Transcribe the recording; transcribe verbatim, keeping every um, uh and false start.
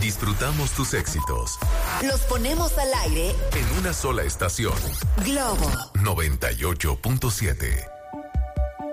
Disfrutamos tus éxitos. Los ponemos al aire en una sola estación. Globo noventa y ocho punto siete.